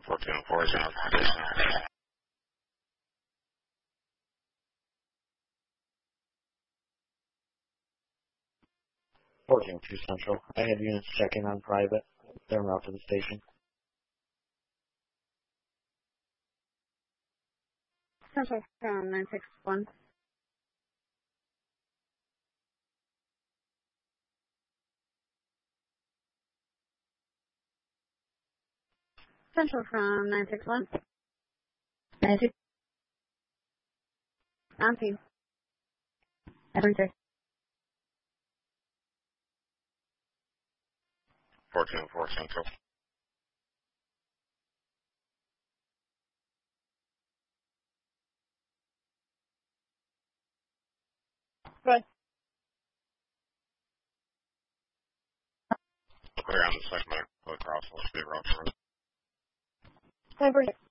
1440. 14-2 Central. I have units checking on private. They're en route to the station. Central from 961. Central from 961. 96. On team. Everything. 14-4 Central. Good. Clear on the second minute. Across. We'll speed route for it. 946.